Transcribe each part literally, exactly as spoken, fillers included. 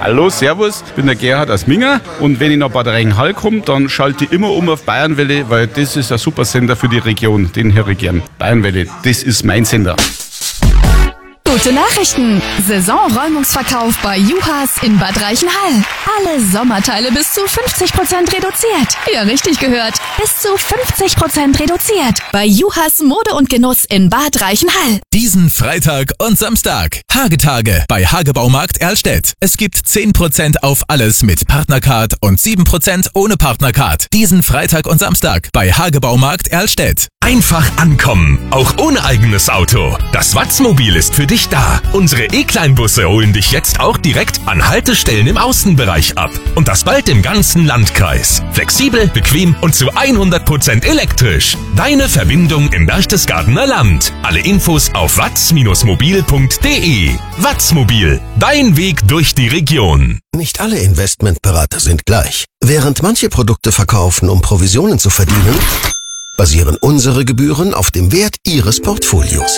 Hallo, servus, ich bin der Gerhard aus Minga und wenn ich nach Bad Reichenhall komme, dann schalte ich immer um auf Bayernwelle, weil das ist ein super Sender für die Region, den höre ich gern. Bayernwelle, das ist mein Sender. Gute Nachrichten! Saisonräumungsverkauf bei Juhas in Bad Reichenhall. Alle Sommerteile bis zu fünfzig Prozent reduziert. Ja, richtig gehört. Bis zu fünfzig Prozent reduziert. Bei Juhas Mode und Genuss in Bad Reichenhall. Diesen Freitag und Samstag. Hagetage bei Hagebaumarkt Erlstedt. Es gibt zehn Prozent auf alles mit Partnercard und sieben Prozent ohne Partnercard. Diesen Freitag und Samstag bei Hagebaumarkt Erlstedt. Einfach ankommen, auch ohne eigenes Auto. Das Watzmobil ist für dich da. Unsere E-Kleinbusse holen dich jetzt auch direkt an Haltestellen im Außenbereich ab. Und das bald im ganzen Landkreis. Flexibel, bequem und zu hundert Prozent elektrisch. Deine Verbindung im Berchtesgadener Land. Alle Infos auf watz mobil punkt de. Watzmobil, dein Weg durch die Region. Nicht alle Investmentberater sind gleich. Während manche Produkte verkaufen, um Provisionen zu verdienen, basieren unsere Gebühren auf dem Wert Ihres Portfolios.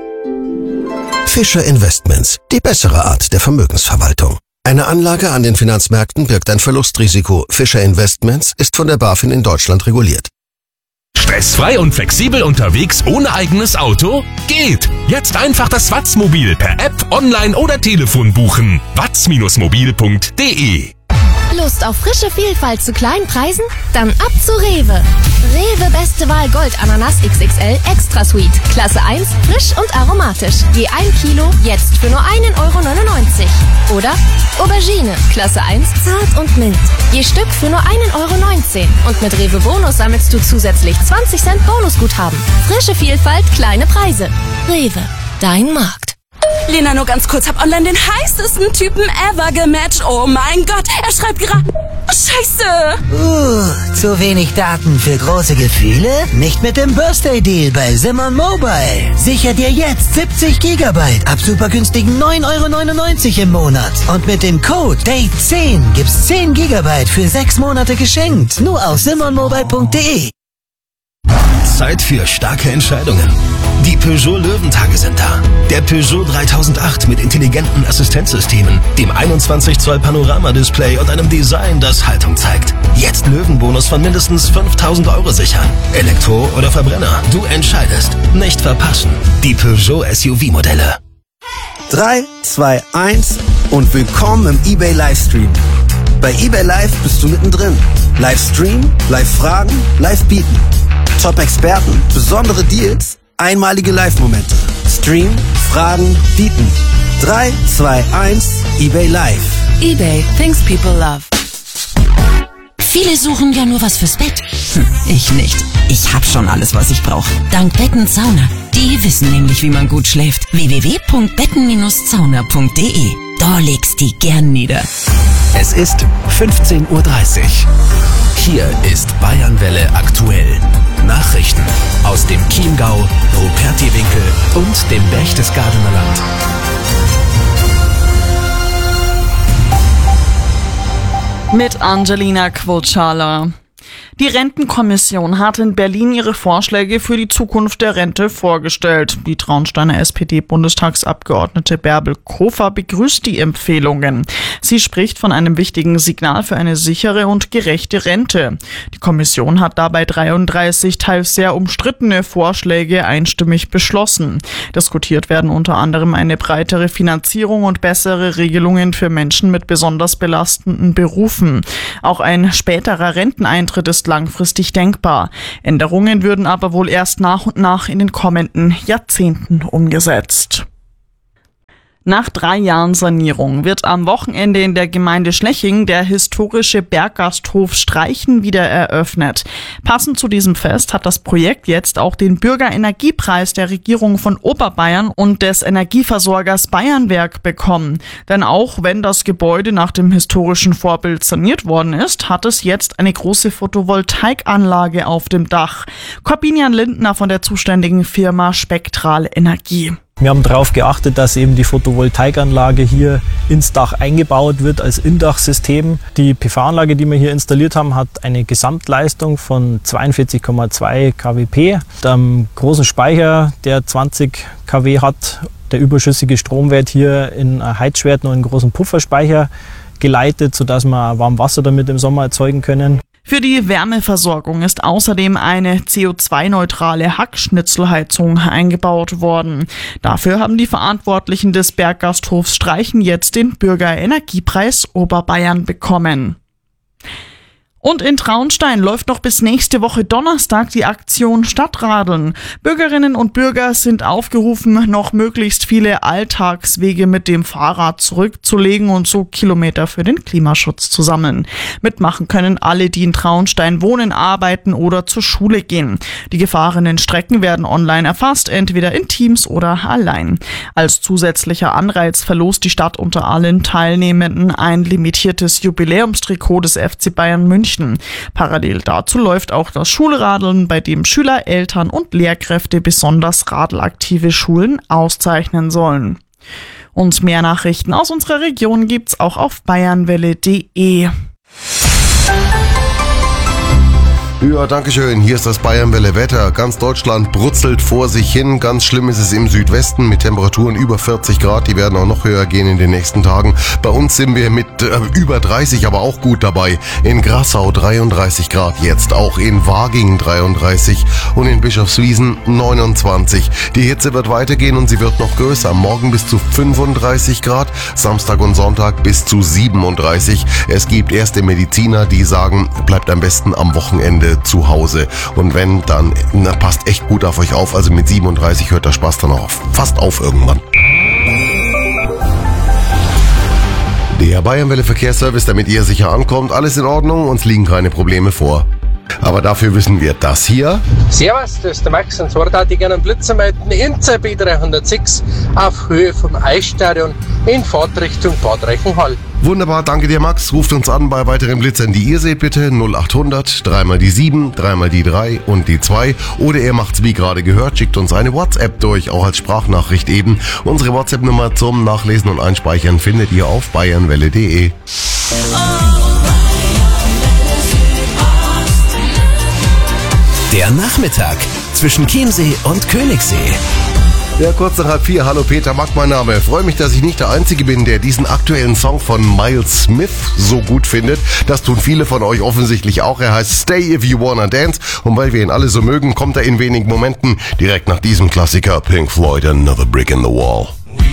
Fischer Investments, die bessere Art der Vermögensverwaltung. Eine Anlage an den Finanzmärkten birgt ein Verlustrisiko. Fischer Investments ist von der BaFin in Deutschland reguliert. Stressfrei und flexibel unterwegs ohne eigenes Auto? Geht! Jetzt einfach das Watzmobil per App, online oder Telefon buchen. watz mobil punkt de. Lust auf frische Vielfalt zu kleinen Preisen? Dann ab zu Rewe. Rewe Beste Wahl Gold Ananas X X L Extra Sweet. Klasse eins, frisch und aromatisch. Je ein Kilo, jetzt für nur einen Euro neunundneunzig. Oder Aubergine, Klasse eins, zart und mild. Je Stück für nur einen Euro neunzehn. Und mit Rewe Bonus sammelst du zusätzlich zwanzig Cent Bonusguthaben. Frische Vielfalt, kleine Preise. Rewe, dein Markt. Lena, nur ganz kurz, hab online den heißesten Typen ever gematcht. Oh mein Gott, er schreibt gerade... Scheiße! Uh, zu wenig Daten für große Gefühle? Nicht mit dem Birthday Deal bei Simon Mobile. Sicher dir jetzt siebzig Gigabyte ab super günstigen neun Euro neunundneunzig im Monat. Und mit dem Code Date zehn gibt's zehn Gigabyte für sechs Monate geschenkt. Nur auf simon mobile punkt de. Zeit für starke Entscheidungen. Die Peugeot Löwentage sind da. Der Peugeot dreitausendacht mit intelligenten Assistenzsystemen, dem einundzwanzig Zoll Panorama-Display und einem Design, das Haltung zeigt. Jetzt Löwenbonus von mindestens fünftausend Euro sichern. Elektro oder Verbrenner, du entscheidest. Nicht verpassen. Die Peugeot S U V-Modelle. drei, zwei, eins und willkommen im eBay Livestream. Bei eBay Live bist du mittendrin. Livestream, Live-Fragen, Live-Bieten. Top-Experten, besondere Deals, einmalige Live-Momente. Stream, Fragen, Bieten. drei, zwei, eins, eBay Live. eBay, things people love. Viele suchen ja nur was fürs Bett. Hm, ich nicht. Ich hab schon alles, was ich brauche. Dank Betten Zauner. Die wissen nämlich, wie man gut schläft. w w w punkt betten zauner punkt de. Da legst die gern nieder. Es ist fünfzehn Uhr dreißig. Hier ist Bayernwelle aktuell. Nachrichten aus dem Chiemgau, Rupertiwinkel und dem Berchtesgadener Land. Mit Angelina Quotschala. Die Rentenkommission hat in Berlin ihre Vorschläge für die Zukunft der Rente vorgestellt. Die Traunsteiner S P D-Bundestagsabgeordnete Bärbel Kofer begrüßt die Empfehlungen. Sie spricht von einem wichtigen Signal für eine sichere und gerechte Rente. Die Kommission hat dabei dreiunddreißig teils sehr umstrittene Vorschläge einstimmig beschlossen. Diskutiert werden unter anderem eine breitere Finanzierung und bessere Regelungen für Menschen mit besonders belastenden Berufen. Auch ein späterer Renteneintritt ist langfristig denkbar. Änderungen würden aber wohl erst nach und nach in den kommenden Jahrzehnten umgesetzt. Nach drei Jahren Sanierung wird am Wochenende in der Gemeinde Schleching der historische Berggasthof Streichen wieder eröffnet. Passend zu diesem Fest hat das Projekt jetzt auch den Bürgerenergiepreis der Regierung von Oberbayern und des Energieversorgers Bayernwerk bekommen. Denn auch wenn das Gebäude nach dem historischen Vorbild saniert worden ist, hat es jetzt eine große Photovoltaikanlage auf dem Dach. Corbinian Lindner von der zuständigen Firma Spektral Energie. Wir haben darauf geachtet, dass eben die Photovoltaikanlage hier ins Dach eingebaut wird als Indachsystem. Die P V-Anlage, die wir hier installiert haben, hat eine Gesamtleistung von zweiundvierzig Komma zwei Kilowatt. Mit einem großen Speicher, der zwanzig Kilowatt hat. Der überschüssige Stromwert hier in Heizschwert noch einen großen Pufferspeicher geleitet, sodass wir warm Wasser damit im Sommer erzeugen können. Für die Wärmeversorgung ist außerdem eine C O zwei neutrale Hackschnitzelheizung eingebaut worden. Dafür haben die Verantwortlichen des Berggasthofs Streichen jetzt den Bürgerenergiepreis Oberbayern bekommen. Und in Traunstein läuft noch bis nächste Woche Donnerstag die Aktion Stadtradeln. Bürgerinnen und Bürger sind aufgerufen, noch möglichst viele Alltagswege mit dem Fahrrad zurückzulegen und so Kilometer für den Klimaschutz zu sammeln. Mitmachen können alle, die in Traunstein wohnen, arbeiten oder zur Schule gehen. Die gefahrenen Strecken werden online erfasst, entweder in Teams oder allein. Als zusätzlicher Anreiz verlost die Stadt unter allen Teilnehmenden ein limitiertes Jubiläumstrikot des F C Bayern München. Parallel dazu läuft auch das Schulradeln, bei dem Schüler, Eltern und Lehrkräfte besonders radelaktive Schulen auszeichnen sollen. Und mehr Nachrichten aus unserer Region gibt's auch auf bayernwelle punkt de. Ja, danke schön. Hier ist das Bayernwelle Wetter. Ganz Deutschland brutzelt vor sich hin. Ganz schlimm ist es im Südwesten mit Temperaturen über vierzig Grad. Die werden auch noch höher gehen in den nächsten Tagen. Bei uns sind wir mit äh, über dreißig, aber auch gut dabei. In Grassau dreiunddreißig Grad jetzt, auch in Waging dreiunddreißig und in Bischofswiesen neunundzwanzig. Die Hitze wird weitergehen und sie wird noch größer. Morgen bis zu fünfunddreißig Grad, Samstag und Sonntag bis zu siebenunddreißig. Es gibt erste Mediziner, die sagen, bleibt am besten am Wochenende zu Hause. Und wenn, dann na, passt echt gut auf euch auf. Also mit siebenunddreißig hört der Spaß dann auch fast auf irgendwann. Der Bayernwelle Verkehrsservice, damit ihr sicher ankommt. Alles in Ordnung, uns liegen keine Probleme vor. Aber dafür wissen wir das hier. Servus, das ist der Max und zwar würde ich gerne einen Blitzer melden in C B dreihundertsechs auf Höhe vom Eisstadion in Fahrtrichtung Bad Reichenhall. Wunderbar, danke dir Max. Ruft uns an bei weiteren Blitzern, die ihr seht bitte. null achthundert, dreimal die sieben, dreimal die drei und die zwei. Oder ihr macht's wie gerade gehört, schickt uns eine WhatsApp durch, auch als Sprachnachricht eben. Unsere WhatsApp-Nummer zum Nachlesen und Einspeichern findet ihr auf bayernwelle punkt de. Der Nachmittag zwischen Chiemsee und Königssee. Ja, kurz nach halb vier. Hallo Peter Mack, mein Name. Freue mich, dass ich nicht der Einzige bin, der diesen aktuellen Song von Miles Smith so gut findet. Das tun viele von euch offensichtlich auch. Er heißt Stay If You Wanna Dance. Und weil wir ihn alle so mögen, kommt er in wenigen Momenten direkt nach diesem Klassiker Pink Floyd, Another Brick in the Wall.